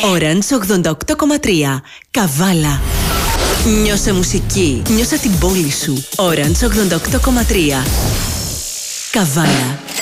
Orange 88,3. Καβάλα. Νιώσε μουσική. Νιώσε την πόλη σου. Orange 88,3. Καβάλα.